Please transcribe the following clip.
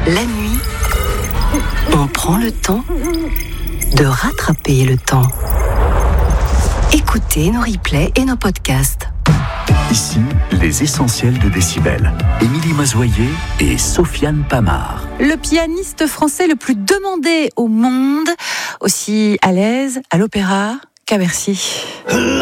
La nuit, on prend le temps de rattraper le temps. Écoutez nos replays et nos podcasts. Ici, les essentiels de Décibel. Émilie Mazoyer et Sofiane Pamard. Le pianiste français le plus demandé au monde, aussi à l'aise à l'opéra qu'à Bercy.